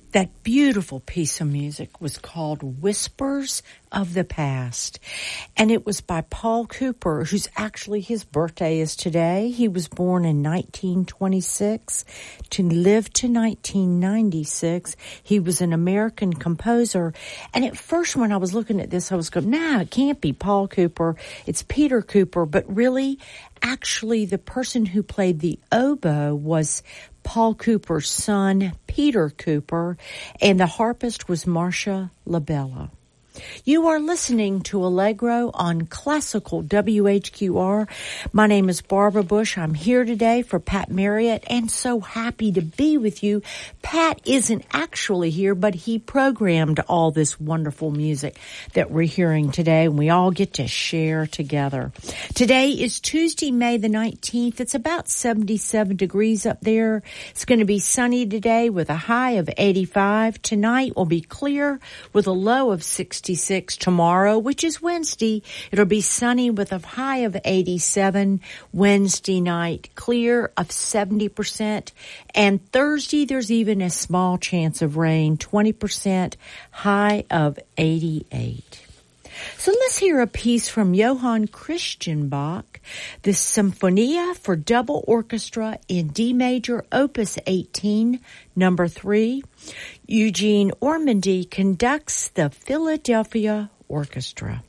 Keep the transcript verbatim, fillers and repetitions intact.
That beautiful piece of music was called Whispers of the Past, and it was by Paul Cooper, who's actually, his birthday is today. He was born in nineteen twenty-six to live to nineteen ninety-six. He was an American composer, and at first when I was looking at this, I was going, nah, it can't be Paul Cooper. It's Peter Cooper, but really, actually, the person who played the oboe was Paul Cooper's son, Peter Cooper, and the harpist was Marcia Labella. You are listening to Allegro on Classical W H Q R. My name is Barbara Bush. I'm here today for Pat Marriott, and so happy to be with you. Pat isn't actually here, but he programmed all this wonderful music that we're hearing today, and we all get to share together. Today is Tuesday, May the nineteenth. It's about seventy-seven degrees up there. It's going to be sunny today with a high of eighty-five. Tonight will be clear with a low of sixty. Tomorrow, which is Wednesday, it'll be sunny with a high of eighty-seven. Wednesday night, clear of seventy percent. And Thursday, there's even a small chance of rain, twenty percent, high of eighty-eight. So let's hear a piece from Johann Christian Bach, the Symphonia for Double Orchestra in D major, Opus eighteen, number three. Eugene Ormandy conducts the Philadelphia Orchestra.